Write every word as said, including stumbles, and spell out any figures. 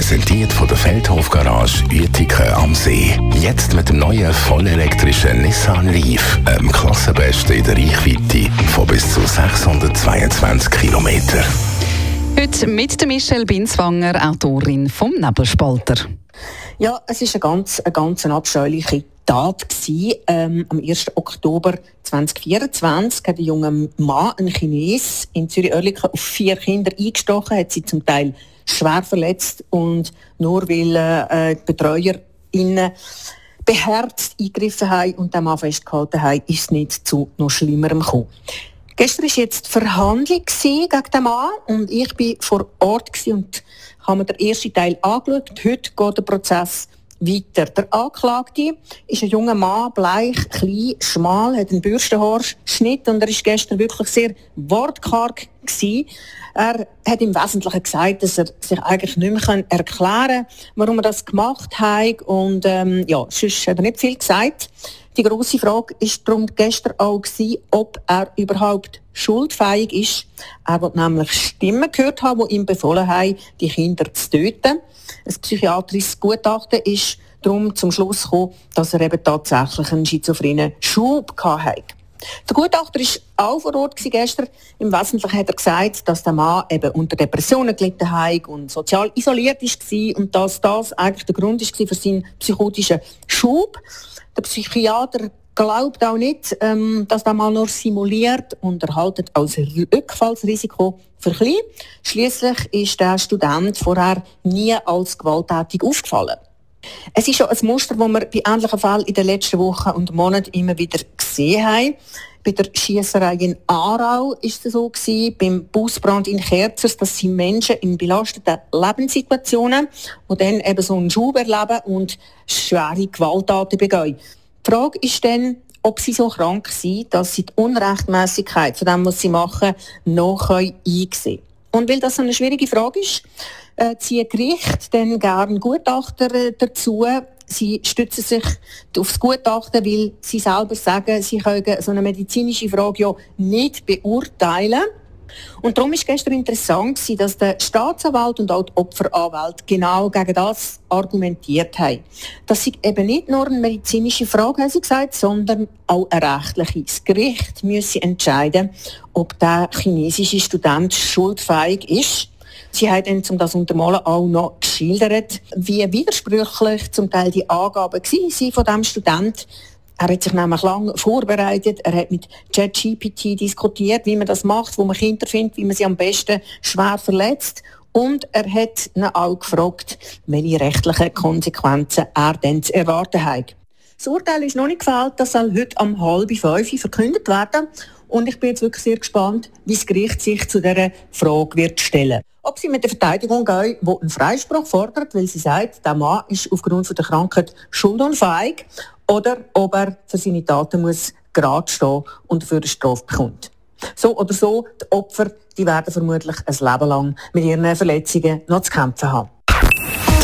Präsentiert von der Feldhof Garage Uetiken am See. Jetzt mit dem neuen vollelektrischen Nissan Leaf, einem Klassenbesten in der Reichweite von bis zu sechshundertzweiundzwanzig Kilometern. Heute mit der Michelle Binswanger, Autorin vom Nebelspalter. Ja, es war eine ganz, eine ganz abscheuliche Tat gewesen. Ähm, am ersten Oktober zweitausendvierundzwanzig hat ein junger Mann, ein Chines, in Zürich-Oerlikon auf vier Kinder eingestochen, hat sie zum Teil schwer verletzt und nur weil äh, die BetreuerInnen beherzt eingegriffen haben und den Mann festgehalten haben, ist es nicht zu noch Schlimmerem gekommen. Gestern war jetzt die Verhandlung gegen den Mann und ich war vor Ort und habe mir den ersten Teil angeschaut. Heute geht der Prozess weiter. Der Anklagte ist ein junger Mann, bleich, klein, schmal, hat einen Bürstenhaarschnitt und er war gestern wirklich sehr wortkarg gewesen. Er hat im Wesentlichen gesagt, dass er sich eigentlich nicht mehr erklären kann, warum er das gemacht hat. Und ähm, ja, sonst hat er nicht viel gesagt. Die grosse Frage war darum gestern auch, ob er überhaupt schuldfähig ist. Er will nämlich Stimmen gehört haben, die ihm befohlen haben, die Kinder zu töten. Ein psychiatrisches Gutachten ist darum zum Schluss gekommen, dass er eben tatsächlich einen schizophrenen Schub hatte. Der Gutachter war auch vor Ort gestern. Im Wesentlichen hat er gesagt, dass der Mann eben unter Depressionen gelitten hat und sozial isoliert war und dass das eigentlich der Grund war für seinen psychotischen Schub. Der Psychiater glaubt auch nicht, ähm, dass der Mann nur simuliert und er hält als Rückfallsrisiko für klein. Schliesslich ist der Student vorher nie als gewalttätig aufgefallen. Es ist schon ein Muster, das wir bei ähnlichen Fällen in den letzten Wochen und Monaten immer wieder gesehen haben. Bei der Schiesserei in Aarau war es so gewesen, beim Busbrand in Kerzers, dass sie Menschen in belasteten Lebenssituationen, die dann eben so einen Schub erleben und schwere Gewalttaten begehen. Die Frage ist dann, ob sie so krank sind, dass sie die Unrechtmäßigkeit von dem, was sie machen, noch einsehen können. Und weil das so eine schwierige Frage ist, äh, ziehen Gerichte dann gerne Gutachter äh, dazu. Sie stützen sich auf das Gutachten, weil sie selber sagen, sie können so eine medizinische Frage ja nicht beurteilen. Und darum war gestern interessant, dass der Staatsanwalt und auch die Opferanwälte genau gegen das argumentiert haben. Das ist eben nicht nur eine medizinische Frage, haben sie gesagt, sondern auch eine rechtliche. Das Gericht müsse entscheiden, ob der chinesische Student schuldfähig ist. Sie haben dann, um das untermalen, auch noch geschildert, wie widersprüchlich zum Teil die Angaben waren von diesem Studenten. Er hat sich nämlich lange vorbereitet, er hat mit ChatGPT diskutiert, wie man das macht, wo man Kinder findet, wie man sie am besten schwer verletzt. Und er hat ihn auch gefragt, welche rechtlichen Konsequenzen er denn zu erwarten hat. Das Urteil ist noch nicht gefällt, das soll heute um halb fünf verkündet werden. Und ich bin jetzt wirklich sehr gespannt, wie das Gericht sich zu dieser Frage wird stellen. Ob sie mit der Verteidigung gehen, die einen Freispruch fordert, weil sie sagt, der Mann ist aufgrund der Krankheit schuldunfähig, oder ob er für seine Taten muss gerade stehen und dafür eine Strafe bekommt. So oder so, die Opfer die werden vermutlich ein Leben lang mit ihren Verletzungen noch zu kämpfen haben.